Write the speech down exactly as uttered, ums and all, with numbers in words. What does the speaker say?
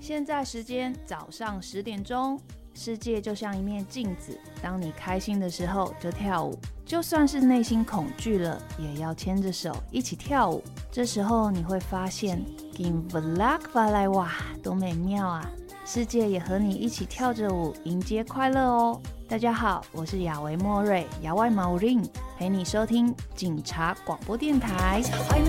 现在时间早上十点钟，世界就像一面镜子，当你开心的时候就跳舞，就算是内心恐惧了，也要牵着手一起跳舞。这时候你会发现 Kim Vlak Valai 哇，多美妙啊！世界也和你一起跳着舞，迎接快乐哦。大家好，我是亚维莫瑞，亚外毛林，陪你收听警察广播电台。